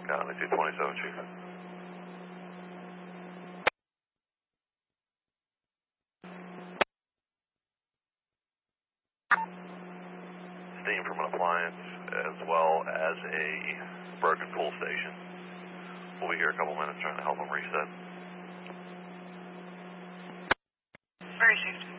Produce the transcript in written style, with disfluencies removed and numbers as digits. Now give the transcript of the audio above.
County 227, Chief. Steam from an appliance as well as a broken pull station. We'll be here a couple minutes trying to help them reset. Very safe.